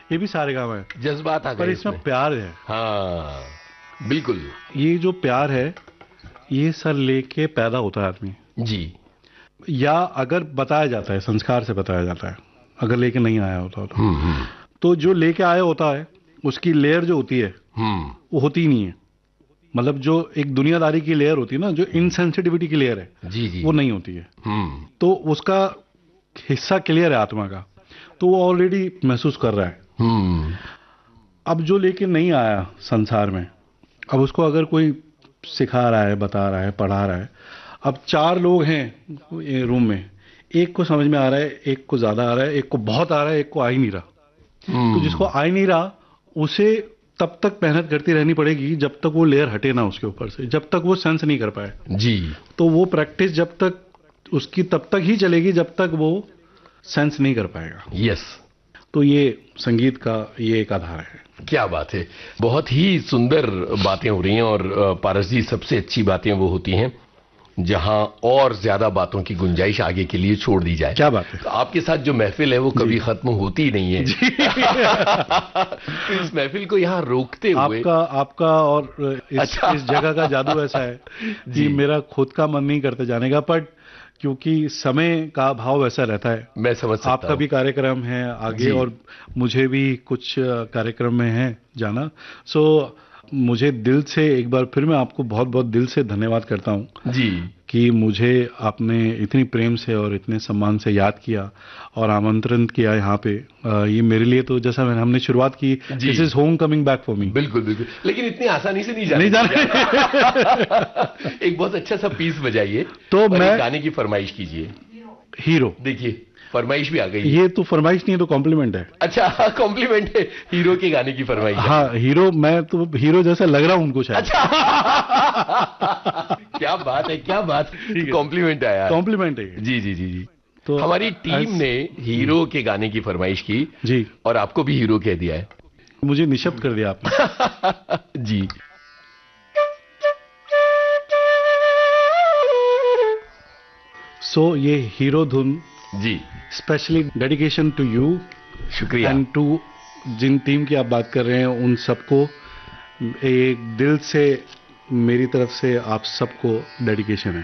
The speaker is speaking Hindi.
ये भी सारेगामा है, जज्बात आ पर गए इसमें प्यार है। हाँ बिल्कुल। ये जो प्यार है, ये सर लेके पैदा होता है आदमी, जी। या अगर बताया जाता है, संस्कार से बताया जाता है, अगर लेके नहीं आया होता हम्म। तो जो लेके आया होता है उसकी लेयर जो होती है हम्म। वो होती ही नहीं है। मतलब जो एक दुनियादारी की लेयर होती है ना, जो इनसेंसिटिविटी की लेयर है, जी जी। वो नहीं होती है। हम्म। तो उसका हिस्सा क्लियर है आत्मा का, तो वो ऑलरेडी महसूस कर रहा है। हम्म। अब जो लेके नहीं आया संसार में, अब उसको अगर कोई सिखा रहा है, बता रहा है, पढ़ा रहा है, अब 4 लोग हैं ये रूम में, एक को समझ में आ रहा है, एक को ज्यादा आ रहा है, एक को बहुत आ रहा है, एक को आ ही नहीं रहा। तो जिसको आ ही नहीं रहा उसे तब तक मेहनत करती रहनी पड़ेगी जब तक वो लेयर हटे ना उसके ऊपर से, जब तक वो सेंस नहीं कर पाए। जी। तो वो प्रैक्टिस जब तक उसकी तब तक ही चलेगी जब तक वो सेंस नहीं कर पाएगा। यस। तो ये संगीत का ये एक आधार है। क्या बात है, बहुत ही सुंदर बातें हो रही हैं। और पारस जी, सबसे अच्छी बातें वो होती हैं जहां और ज्यादा बातों की गुंजाइश आगे के लिए छोड़ दी जाए। क्या बात है। तो आपके साथ जो महफिल है वो कभी खत्म होती ही नहीं है। तो इस महफिल को यहाँ रोकते हुए आपका और इस जगह का जादू ऐसा है कि मेरा खुद का मन नहीं करता जाने का, बट क्योंकि समय का भाव वैसा रहता है। मैं समझ सकता आपका भी कार्यक्रम है आगे और मुझे भी कुछ कार्यक्रम में है जाना। सो मुझे दिल से एक बार फिर मैं आपको बहुत बहुत दिल से धन्यवाद करता हूँ जी कि मुझे आपने इतनी प्रेम से और इतने सम्मान से याद किया और आमंत्रण किया यहाँ पे। ये मेरे लिए तो जैसा हमने शुरुआत की, this is home coming back for me. बिल्कुल बिल्कुल, लेकिन इतनी आसानी से नहीं जाने एक बहुत अच्छा सा पीस बजाइए तो मैं गाने की फरमाइश कीजिए। हीरो। देखिए फरमाइश भी आ गई। ये तो फरमाइश नहीं है, तो कॉम्प्लीमेंट है। अच्छा कॉम्प्लीमेंट है, हीरो के गाने की फरमाइश। हाँ हीरो, मैं तो हीरो जैसा लग रहा हूँ उनको शायद। अच्छा क्या बात है, क्या बात, कॉम्प्लीमेंट आया। कॉम्प्लीमेंट है। जी जी जी जी। तो हमारी टीम ने हीरो के गाने की फरमाइश की जी, और आपको भी हीरो कह दिया है। मुझे निशब्द कर दिया आपने। जी। सो ये हीरो धुन जी स्पेशली डेडिकेशन टू यू। शुक्रिया। एंड टू जिन टीम की आप बात कर रहे हैं उन सबको एक दिल से मेरी तरफ से आप सबको डेडिकेशन है।